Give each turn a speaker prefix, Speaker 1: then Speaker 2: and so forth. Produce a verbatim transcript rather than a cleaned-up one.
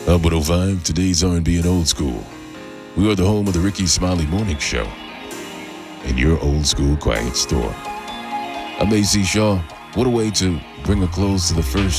Speaker 1: Up one oh five, today's R and B and old school. We are the home of the Ricky Smiley Morning Show and your old school quiet store. I'm A C Shaw. What a way to bring a close to the first